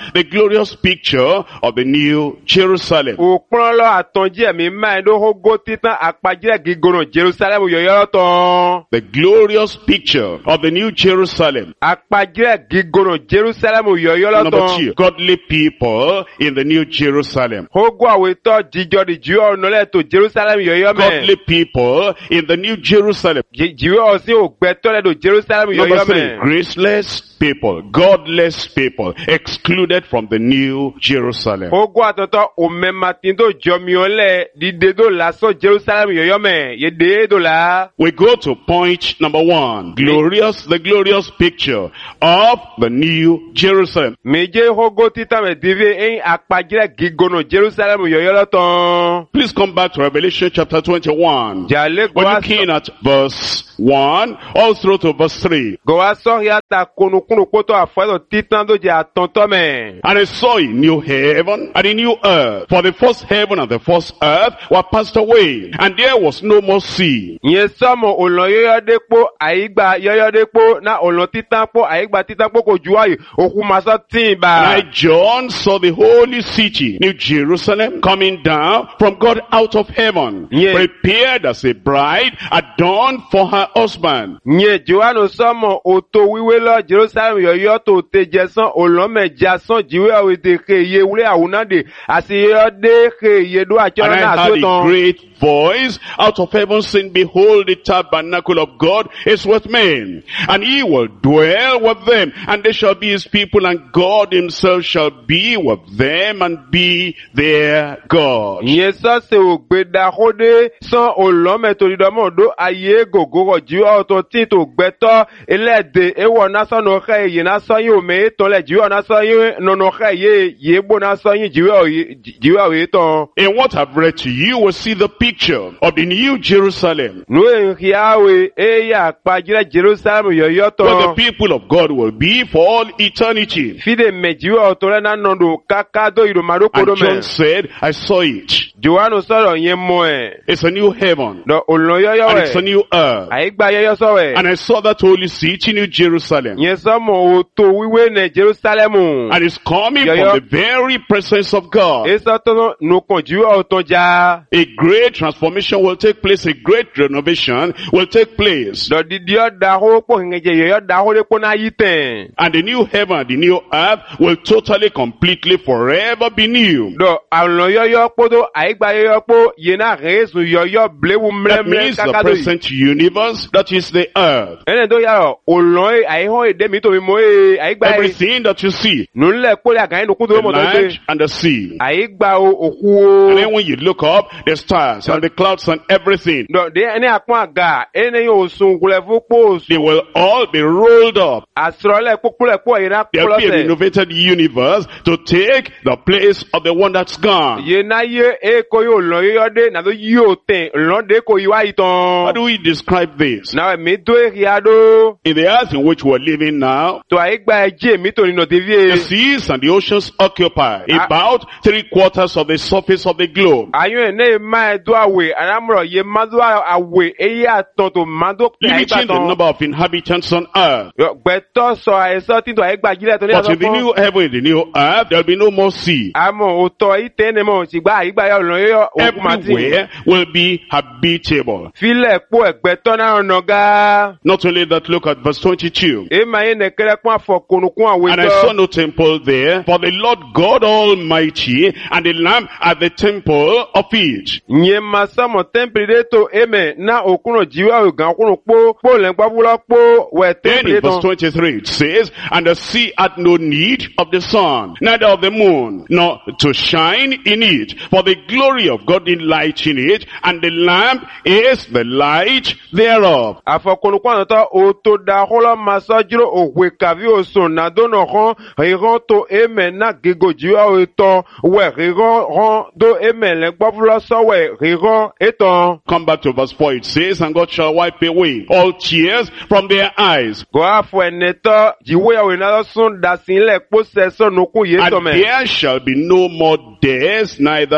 the glorious picture of the New Jerusalem. òpin lọ àtànjí ẹ̀mí máa ń dógó títàn àpàjẹ́ gígùnà Jerusalem yọ̀yọ́ tán. The glorious picture of the New Jerusalem. àpàjẹ́ gígùnà Jerusalem yọ̀yọ́ Number tán. two, godly people in the New Jerusalem. Ogo àwetọ́ jíjọ di jíwọ́ ọ̀nàlẹ̀ tó Jerusalem yọ̀yọ́ mẹ́. Godly people in the New Jerusalem. jíwọ́ ọ̀sìn ògbẹ́tọ́lẹ̀ tó Jerusalem Number yọ̀yọ́ three, mẹ́. graceless people, godless people, excluded from the New Jerusalem. Ogo àtọ̀tọ̀ òmẹ́màtí tó jọmiọ́lẹ̀ dídé tó lásán Jerusalem yọ̀yọ́ mẹ́. Yédè tó la. We go to point number one, glorious, the glorious picture of the New Jerusalem. Méje ogo títà mẹ́ dìvé ẹ̀yìn àpàjẹ́ gígùnà Jerusalem yọ̀yọ́ tán. Please come back to Revelation chapter twenty-one. Jàlẹ́ We're gbọ́ looking at verse one all through to verse three. Gowa sɔhia ta konukunu kpoto afɔɛlɔ titan do dze atɔntɔ mɛ. And I saw a new heaven and a new earth. For the first heaven and the first earth were passed away, and there was no more sea. Nye sɔmɔ olɔ yɔyɔ de kpo ayigba yɔyɔ de kpo na olɔ titan kpo ayigba titan kpo ko juwa yi okumasɔ tin And I, ba. John, saw the holy city, New Jerusalem, coming down from God out of heaven, Yeah. prepared as a bride adorned for her husband. Nye Johanu sɔmɔ oto wiwe lɔ Jerusalem yɔyɔ to te jɛsɔn olɔmɛ jasɔn jiwe awo te ke ye wule awuna de asi yɔ de ke ye do And atsɔ na I aso heard a tɔn. great voice out of heaven saying, behold, the tabernacle of God is with men, and he will dwell with them, and they shall be his people, and God himself shall be with them and be their God. Nye sɔse ògbédàkóde sán olɔmɛ tolidɔmɔ do aye gogoro jiwɔ tó tí tó gbɛtɔ elɛde ewɔ nasɔn nɔxɛ yi nasɔn yi ome etɔn lɛ jiwɔ nasɔn yi nɔnɔxɛ ye yebo nasɔn yi jiwɔ yi jiwɔ yi tɔn. In what I've read to you, we'll see the picture of the New Jerusalem, Nu ehiawe eya akpadzilɛ Jerusalem yɔyɔ where the tɔn. people of God will be for all eternity. Fi de mɛ jiwɔ tó lɛ nanɔ do kaka do yirima do ko do And John mɛ. said, I saw it. Johanu sɔrɔ nye mɔɛ. It's a new heaven, Dɔ olɔyɔyɔ and it's a wɛ. new earth. Ayigba yɔyɔ sɔwɛ. And I saw that holy city, New Jerusalem. Nye sɔmɔ oto wiwe nɛ Jerusalem. And it's coming Yeah, yeah. from the very presence of God. Esa tɔnɔ nukun jiwɔ tɔn dza. A great transformation will take place, a great renovation will take place. Dɔ didiɔ daho kpɔ hɛngɛdze yɔyɔ daho de kpɔ na yi tɛn. And the new heaven and the new earth will totally, completely, forever be new. Dɔ alɔ yɔyɔ kpɔ do ayigba yɔyɔ kpɔ yena hɛzu yɔyɔ blewu That mlɛmlɛ means the kaka do yi. present universe, that is the earth. Ɛnɛ do yarɔ olɔ ye ayihɔn ye demi to mi mo ye ayigba ye. Everything that you see, Nulɛ kpɔ le agan ye nukun the to mo tɔ land ye. and the sea. Ayigba o oku And then o. when you look up, the stars and the clouds and everything, Dɔ de ɛnɛ akpɔn aga ɛnɛ ye o sun kulɛfu kpɔ they will all be rolled up. asrɔlɛ kpɔkpɔlɛ kpɔ yena There will be a kplɔsɛ. renovated universe to take the place of the one that's gone. Yena ye eko yo lɔ yɔyɔ de na do yi o tɛn lɔ de ko yi wa yi How tɔn. do we describe this? Na mi do ehia do. In the earth in which we're living now, To ayigba ɛdze mi to nínú the devie. seas and the oceans occupy Ah. about three quarters of the surface of the globe, Ayɔ ne ma do awe anamrɔ ye ma do awe eye atɔn to ma do kpe ayigba limiting the tɔn. number of inhabitants on earth. Gbɛtɔ sɔ àìsàn tí to ayigba jílẹ̀ tó ní But in the ɛsɔ new fún. heaven, in the new earth, there'll be no more sea. Amɔ òtɔ yi tɛ ne mɔ òsìgbà ayigba yɔ lɔ yɔ òkúmati. Everywhere will be habitable. Filẹ̀ kpɔ ɛgbɛtɔ náà nɔga. Not only that, look at verse twenty-two. Ema ye nɛkɛlɛ kpɔn afɔ konukun awe And I saw tɔ. no temple there, for the Lord God Almighty and the Lamb at the temple of it. Nye masɔmɔ tɛmpili de to eme na okunu jiwa ogan okunu kpo kpo lɛnkpɔfulɔ kpo wɛ Then tɛmpili in verse tɔn. twenty-three it says, and the sea had no need of the sun, neither of the moon, nor to shine in it, for the glory of God did light in it, and the Lamb is the light thereof. Afɔ konukun anɔtɔ oto da xɔlɔ masɔdzro òwe kavi osun nadonɔ xɔn xixɔn to eme na gigo jiwa etɔn wɛ xixɔn xɔn do eme lɛnkpɔfulɔ sɔwɛ xixɔn etɔn. Come back to verse four, it says, and God shall wipe away all tears from their eyes, Gɔ afɔ ɛnɛtɔ jiwo yawo yina sun dasi lɛ kpo sɛsɔ nukun ye and tɔmɛ. there shall be no more death, neither sorrow,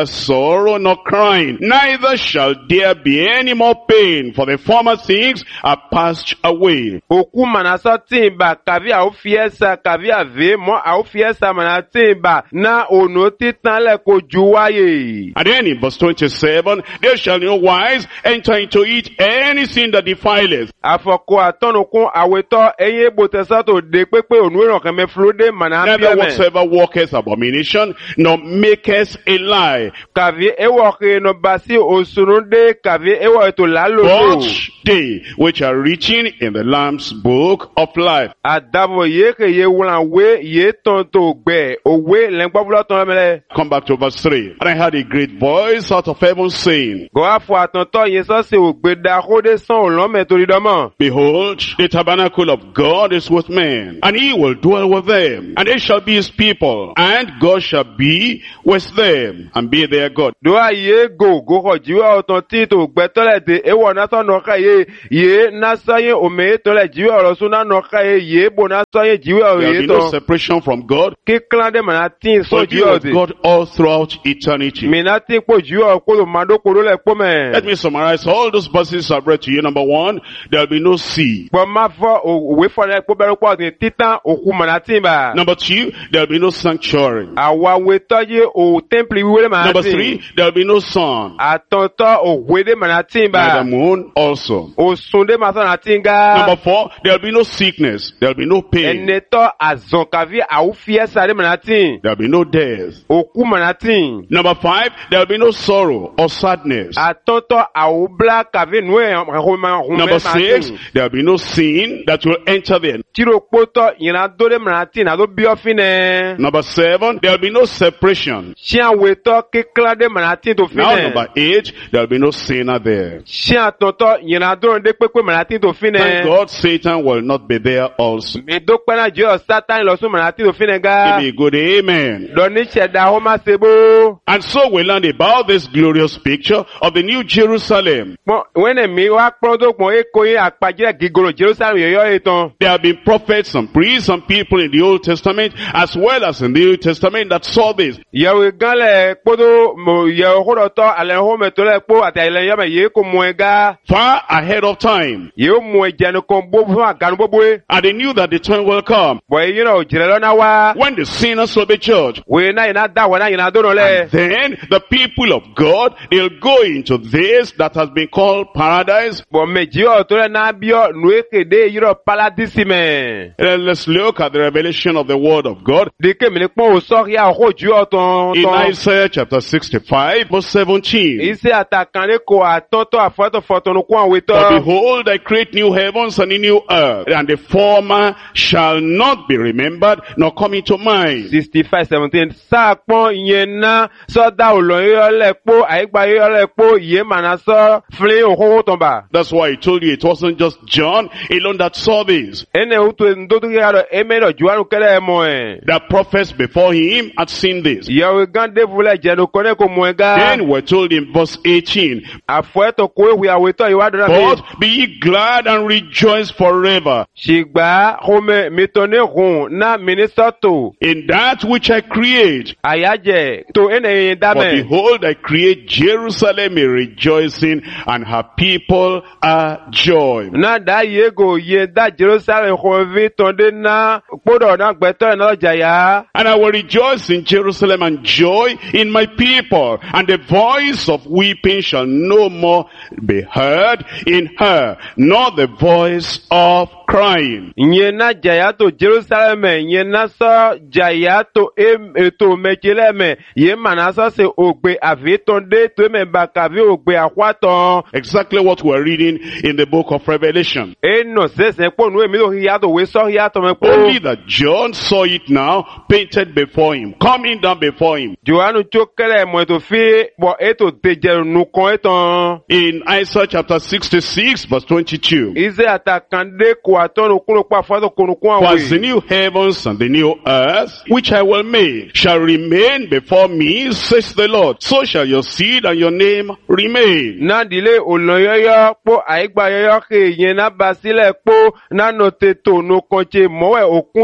sorrow nor crying, neither shall there be any more pain, for the former things are passed away. Oku manasa timba kavi au fiesa kavi ave mo au fiesa mana timba na ono titanle ko juwaye. And then in verse twenty-seven, there shall no wise enter into it anything that defileth. Afoko atono kun aweto eye botesato de pepe onueron keme flode mana Neither piame. whatsoever worketh abomination, nor maketh a lie. Kavi ewo ke no basi osununde kavi ewo eto lalo. But they which are written in the Lamb's book of life. Adavo ye ke ye wulan we ye tonto gbe owe lengbabulo ton mele. Come back to verse three. And I heard a great voice out of heaven saying, Go afo atonto ye so se ogbe da kode son olome tori domo. Behold, the tabernacle of God is with men, and he will dwell with them, and they shall be his people, and God shall be with them, and be their God. Do a ye go go ho jiwa oton ti to gbe tole de ewo na so no ka ye ye na so ye o me tole jiwa oro so na no ka ye ye bo na so ye jiwa o There will ye be no to. separation from God, Ki clan de mana tin so but be jiwa with de. God all throughout eternity. Me na tin po jiwa ko lo mando ko lo le po me. Let me summarize all those verses I've read to you. Number one, there will be no sea. Bo ma fo o we fo le po bero po ni titan oku mana tin ba. Number two, there will be no sanctuary. Awa we to ye o temple wi le mana Number tin. three, there will be no sun. Atonto o we de mana tin Neither ba. moon also. O sunde ma so na tin ga. Number four, there will be no sickness. There will be no pain. Eneto azon kavi au fiesa de mana tin. There will be no death. Oku mana tin. Number five, there will be no sorrow or sadness. Atonto au bla kavi nwe roma roma. Number six, there will be no sin that will enter there. Tiro poto ina do de mana tin na do bi ofine. Number seven, there will be no separation. Chien weto ke clan de mana tin to Now fine. number eight, there will be no sinner there. Chien tonto ina do de pepe mana tin to fine. Thank God Satan will not be there also. Me do pena je Satan lo so mana tin to fine Give ga. me a good amen. Lo ni cheda homa sebo. And so we learn about this glorious picture of the New Jerusalem. Mo when mi wa prodo mo e ko yin apaje gigoro Jerusalem yoyo etan. There have been prophets and priests and people in the Old Testament as well as in the New Testament that saw this. Yewe ganle podo mo ye horo to ale ho me to le po ati ile yama ye ko mo ega. Far ahead of time. Ye mo ejanu kon bo fun aganu bobo e. And they knew that the time will come Boy you know jire lo na wa. when the sinners will be judged. We na ina da wa na ina do no le. Then the people of God, they'll go into this that has been called paradise. Bo meji o to le na bio nu ekede yiro paradise me. And let's look at the revelation of the word of God Dike mi ni pon o so ya o ju o ton in ton. Isaiah chapter sixty-five verse seventeen. Ise atakanle ko atonto afoto foto nu ko we to. For behold, I create new heavens and a new earth, and the former shall not be remembered, nor come into mind. sixty-five seventeen sa pon yen na so da o lo yo le po aigba yo le po ye mana so fle o ho ton ba. That's why I told you it wasn't just John alone that saw this. Ene utu ndo tu ya do emelo juanu kele mo e. The prophets before him had seen this. Yewe gande vule jenu kone ko mo ega. Then we're told in verse eighteen, Afoeto ko we awe to iwa do na me. but be ye glad and rejoice forever Shigba home mitone hun na minister in that which I create. ayaje to ene For dame. behold, I create Jerusalem a rejoicing, and her people are joy. Na da yego ye da Jerusalem ho vi tonde na podo na gbeto na jaya. And I will rejoice in Jerusalem and joy in my people, and the voice of weeping shall no more be heard in her, nor the voice of crying. Nye na jaya to Jerusalem nye na so jaya to em to mechileme ye manasa se ogbe avitonde to me bakavi ogbe akwaton. Exactly what we're reading in the book of Revelation. Eno se se po nu emi lo hiato we so hiato me po. Only that John saw it now painted before him, coming down before him. Joanu chokele mo to fi bo eto teje nu kon eton. In Isaiah chapter sixty-six verse twenty-two. Ize atakande ko atonu kuno pa fado kunu kwa For as the we. new heavens and the new earth, which I will make, shall remain before me, says the Lord, so shall your seed and your name remain. Na dile oloyoyo po aigba yoyo ke yen na basile po na no teto no konche mowe okun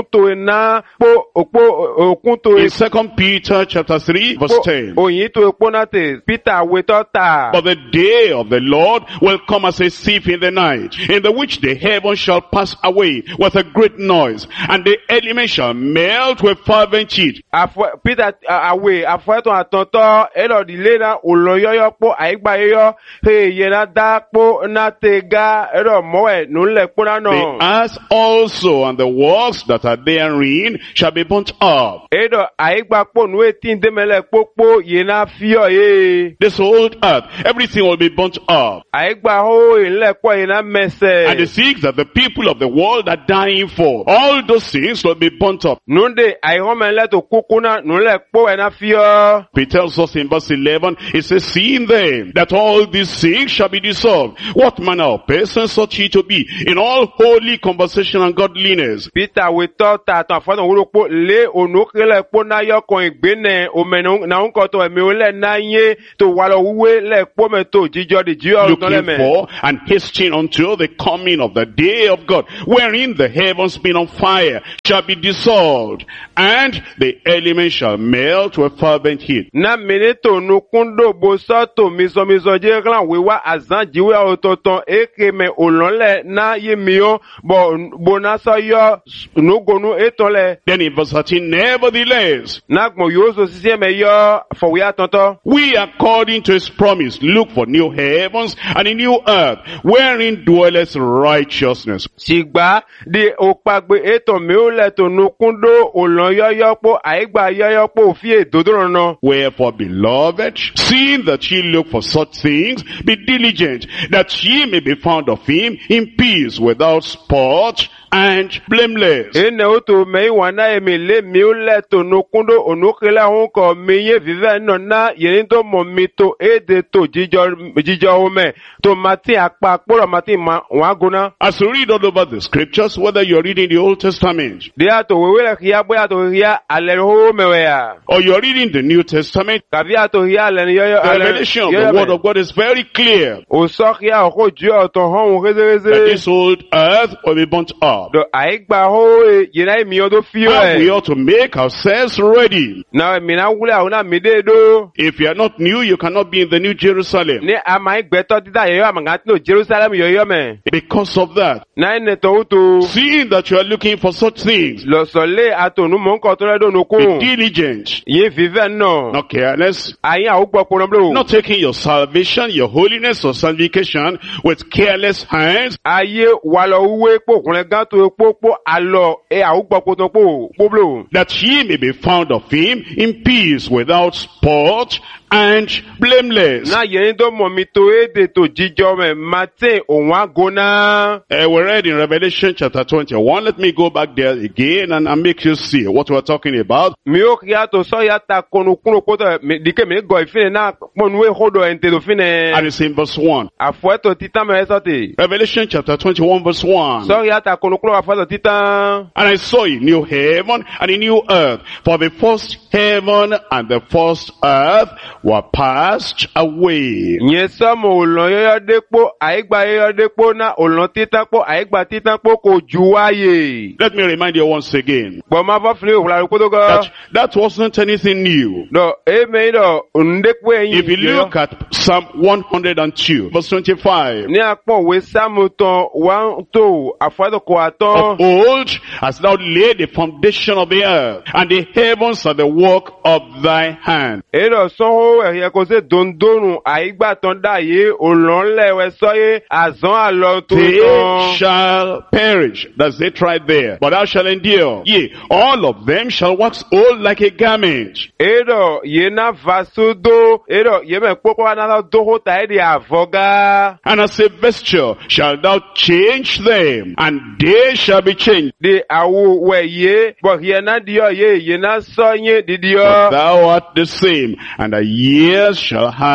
to na po opo okun to In Second Peter chapter three verse ten. oyin to epo na te Peter weto ta. But the day of the Lord will come as a thief in the night, in the which the heavens shall pass away with a great noise, and the elements shall melt with fervent heat. Afọ Peter awe afọ to atonto elo dile na oloyoyo po aigba yoyo he ye na da po na tega ero moe nule po na The no. earth also and the works that are therein shall be burnt up. Edo aigba po nu etin demele popo ye na fio ye. This old earth, everything will be burnt up. Aigba ho ile po ye na mese. And the things that the people of the world are dying for, all those things will be burnt up. Nunde aihome le to kukuna nule po ye na fio. He tells us in verse eleven, he says, seeing then that all these things shall be dissolved, what manner of persons ought ye to be in all holy conversation and godliness? Peter we to ta to afọ no po le onukele po na yo kon igbene omenu na unko to emi ole na ye to walo wuwe le po me to jijo di jijo Looking le me. for and hasting until the coming of the day of God, wherein the heavens being on fire shall be dissolved, and the elements shall melt with fervent heat. Na minito nukundo boso to miso miso je gran wewa azan jiwe ototon eke me olonle na ye mio bo bonasa yo nugonu etole. Then in verse thirteen, nevertheless, Na gmo yo so sisi me yo for we atonto. we according to his promise look for new heavens and a new earth, wherein dwelleth righteousness. Sigba di opagbe eto mi o le to nukundo olon yoyo po aigba yoyo po fi edodoro no. Wherefore, beloved, seeing that ye look for such things, be diligent, that ye may be found of him in peace, without spot and blameless. Ene o to me wana emi le mi o le to nukundo onukele hun ko mi ye vive no na yen to mo mi to ede to jijo jijo ome to mati apa poro mati ma waguna. As you read all over the scriptures, whether you're reading the Old Testament Dia to wewe kia boya to hia ale ho mewa. or you're reading the New Testament, Kavia to hia ale yoyo the ale. revelation of the Word of God is very clear O so kia o ju o to hon that rezeze. this old earth will be burnt up. Do aigba ho yena mi o do fio And we e. ought to make ourselves ready. Na mi na wule una mi de do. If you are not new, you cannot be in the New Jerusalem. Ni amai gbeto tita yoyo amangati no Jerusalem yoyo me. Because of that, Na ene to utu. seeing that you are looking for such things, Lo sole atonu mo nko to le do be nukun. diligent, Ye vive no. not careless, Ayin a ugbo pono blo. not taking your salvation, your holiness or sanctification with careless hands, Aye walo uwe po kunle gan to po po alo e a ugbo poto po po blo. that ye may be found of him in peace, without spot and blameless. Na yen do mo mi to ede to jijo me mate onwa gona. Uh, we read in Revelation chapter twenty-one. Let me go back there again and, and make you see what we're talking about. Mi o kia to so ya ta konu kuno poto mi dike mi go ifine na ponu e hodo ente do fine. And it's in verse one. Afo to titan me esote. Revelation chapter twenty-one verse one. So ya ta konu kuno afo to titan. And I saw a new heaven and a new earth, for the first heaven and the first earth were passed away. Nye samo olon yoyo depo aigba yoyo depo na olon titan po aigba titan po ko juwaye. Let me remind you once again Bo ma fa fle o la ko to go. that that wasn't anything new. Do e me do ndepo eyin. If you look at Psalm one hundred two verse twenty-five, Ni apon we samuton wan to afo to ko of aton. old hast thou laid the foundation of the earth, and the heavens are the work of thy hand. E do so ho e ko se dondonu aigba ton da ye olon le we so ye azon alo to They ton. shall perish. That's it right there. But thou shalt endure. Yea, all of them shall wax old like a garment. Edo ye na vasudo edo ye me popo na do ho ta e di avoga. And as a vesture shalt thou change them, and they shall be changed. Di awu we ye bo ye na dio ye ye na so ye di But dio. thou art the same, and the years shall have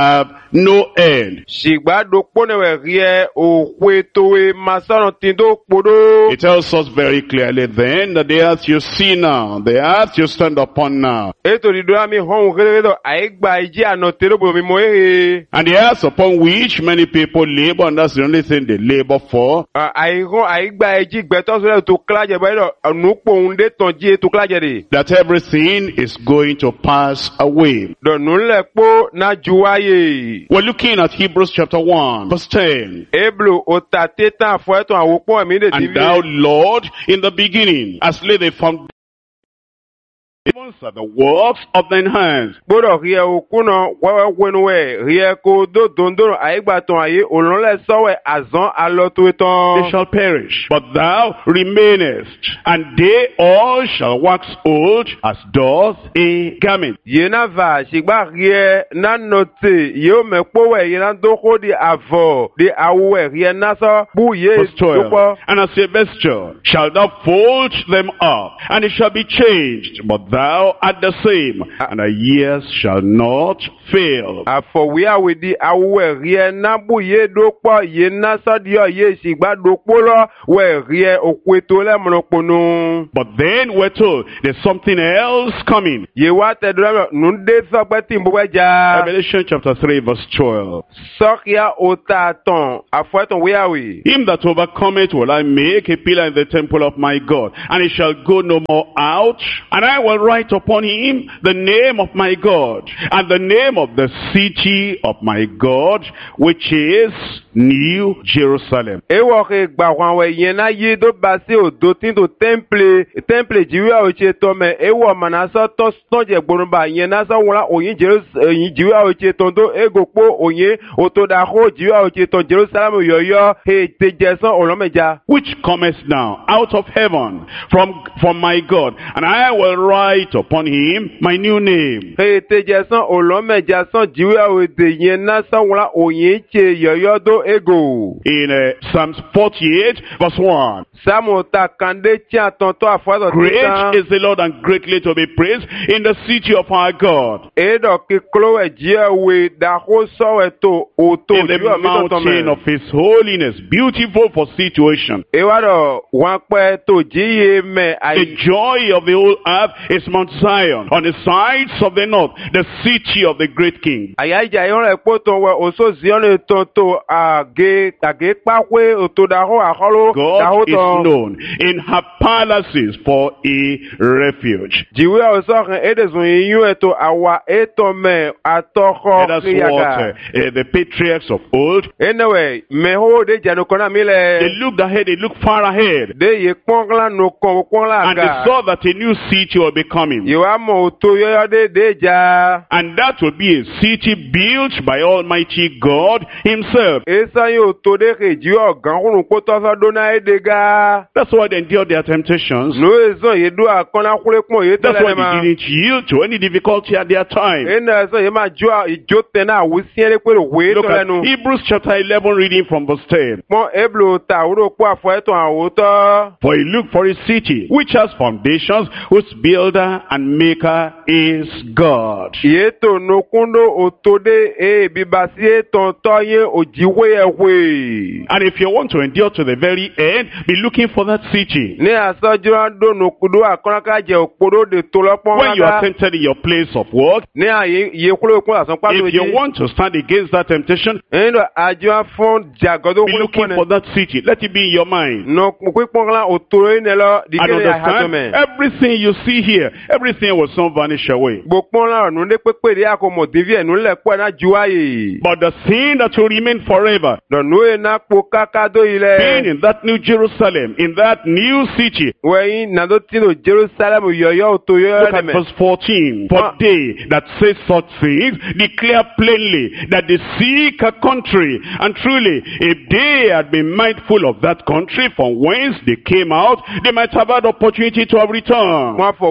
no end. Shigba do kponewe rie okwe towe masono tindo kpodo. It tells us very clearly then that the earth you see now, the earth you stand upon now, Eto di do ami hon redo aigba iji anotero bo mi moye. and the earth upon which many people labor, and that's the only thing they labor for, Aigo aigba iji gbeto so to klaje ba do nupo unde tonji to klaje de. that everything is going to pass away. Do nunle po na juwaye. We're looking at Hebrews chapter one, verse ten. Eblo otate tan fo eton awopo mi de And T V. thou, Lord, in the beginning, hast laid the foundation are the works of thine hands. Gbọ́dọ̀ rí ẹ okúnà wẹ́wẹ́ wẹnu ẹ̀ rí ẹ kó dó dòndòrò àyígbàtàn ayé òlọ́lẹ̀ sọ́wẹ́ àzán alọ́tò They tán. shall perish, but thou remainest, and they all shall wax old as doth a garment. Yé náà va ṣìgbà rí ẹ nánà tè yóò mẹ́pọ̀wẹ̀ yé náà dókó di àvọ̀ di awùwẹ̀ rí ẹ náà sọ bú yé Verse twelve. dópọ̀. And as a vesture shalt thou fold them up, and it shall be changed, but thou art the same, and thy years shall not fail. Àfọ̀wé àwẹ̀ di awùwẹ̀ rí ẹ náà bú yé dópọ̀ yé náà sọ́díọ̀ yé ṣìgbà dópọ̀ lọ wẹ̀ rí ẹ òkú ètò lẹ́mọ̀nàpọ̀nù. But then we're told there's something else coming. Yé wá tẹ̀dúrà nùdé sọ́pẹ́ tí ń bọ́ wẹ́ jà. Revelation chapter three verse twelve. Sọ́kìá òtà tán àfọ̀ẹ́tàn wíyàwó. Him that overcometh will I make a pillar in the temple of my God, and he shall go no more out. And I will write upon him the name of my God, and the name of the city of my God, which is New Jerusalem. Ewo ke gba wọn we yen na ye do ba se odo tin to temple temple jiwe o che to me ewo mana so to to je gborun ba yen na so won oyin Jerusalem yin jiwe o che to do ego po oyin o to da ho jiwe o che to Jerusalem yoyo he te je san olomeja. Which cometh now out of heaven from from my God, and I will write upon him my new name. He te je san olomeja san jiwe o de yen na so won oyin che yoyo do ego. In uh, Psalms forty-eight verse one. Samu ta kande tia tonto afazo Great is the Lord and greatly to be praised in the city of our God. Edo ki klowe jiwe da ho sowe to oto In the mountain of his holiness, beautiful for situation. Ewado wan pe to jiye me The ai joy of the whole earth is Mount Zion, on the sides of the north, the city of the great king. ayaja yon le poto we oso zion to to age age pawe oto da ho aholo da ho God is to known in her palaces for a refuge. jiwe oso kan edezun yun eto awa eto me atoko And that's what uh, uh, the patriarchs of old, anyway me ho de janu kona mi they le looked ahead, they looked far ahead, de ye pongla no kon pongla and they ga saw that a new city will be coming. yo amo to yo de de ja And that will be a city built by Almighty God himself. esa yo to de ke ji ogan kurun ko to so do na edega That's why they endured their temptations. no ezo ye do akona kure pon ye That's tele why ma they didn't yield to any difficulty at their time. ena ezo ye ma jo ijo tena awusien le pe we Look to at lenu Hebrews chapter eleven reading from verse ten. mo eblo ta uro po afo eto awoto For he looked for a city which has foundations, whose builder and maker is God. ye to no kundo otode e bibasi eton to ye ojiwe ewe And if you want to endure to the very end, be looking for that city. ni asojo do no kudo akona ka je oporo de to lopon When you are ga tempted in your place of work, ni aye ye kulo kun asan pa to if you ji want to stand against that temptation, endo ajo fon jagodo be kulo looking kun for that city. Let it be in your mind. no pipon la otoro ne lo di And ke ya ha to understand, me everything you see here, everything will soon vanish away. gbopon la nu le pepe ri akomo devie nu le po na juaye But the thing that will remain forever, no nu e na po kaka do being ile in that new Jerusalem, in that new city. we na do tino Jerusalem yoyo to yoyo Look le at me verse fourteen. For Ah. they that say such things declare plainly that they seek a country. And truly, if they had been mindful of that country from whence they came out, they might have had opportunity to have returned. mo fo wi ene to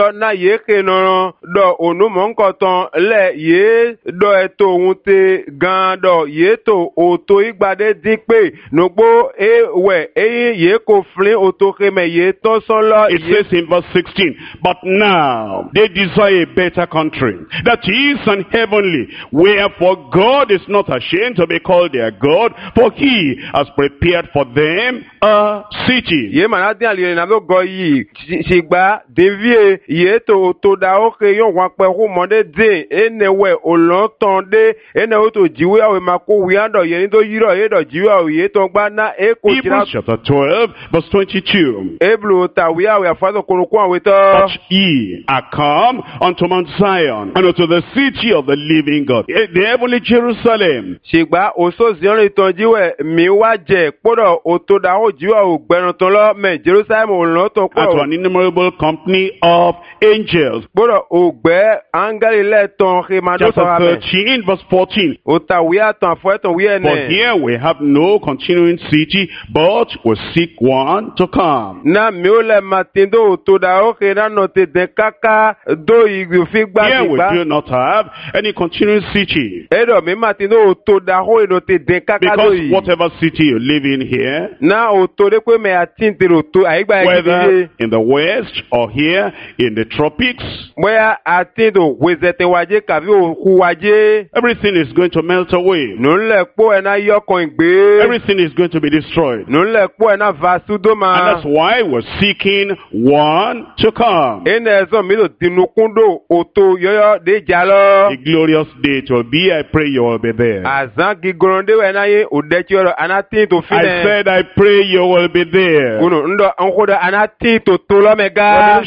do na ye ke no do onu mo nkotan le ye do eto ohun te gan do ye to oto igbade din pe nogbo ewe eyin ye ko flin oto ke me ye to son lo. It says in verse sixteen, but now they desire a better country, that is an heavenly, wherefore God is not ashamed to be called their God, for he has prepared for them a city. Ye manadin ali na lo go yi sigba devie ye to to da o ke yon wa pe hu mo de de enewe olonton de ene o to jiwe awe mako wi ando ye ni to yiro ye do jiwe awe ye to gba na e ko tira. Hebrews chapter twelve verse twenty-two. Eblu ta wi awe afaso korokun awe to. But ye are come unto Mount Zion, and unto the city of the living God, the heavenly Jerusalem. Sigba oso zion iton jiwe mi wa je podo o to da o jiwe o gberun ton lo me Jerusalem o lo to po. And to an innumerable company of angels. Podo o gbe angeli le ton ke ma do so Chapter ame. thirteen verse fourteen. O ta wi atan fo eton wi For ene. here we have no continuing city, but we seek one to come. Na mi o le matindo o to da o ke na no te de kaka do igbe fi gba Here we gba. do not have any continuing city. Edo mi matindo o to da ho eno te de kaka do Because yi. whatever city you live in here, Na o to de pe me atinte ro to aigba whether egide. in the west or here in the tropics, Boya atindo wezete waje kavi o ku waje. everything is going to melt away. No le po e na yo kon igbe. Everything is going to be destroyed. No le po e na vasudo And ma. that's why we're seeking one to come. Ene ezo mi lo dinukundo o to yoyo de jalo. A glorious day it will be. I pray you will be there. Azan gigoronde we na ye o de choro anatin to I fine. said I pray you will be there. Kuno ndo ankoda anatin to to lo mega.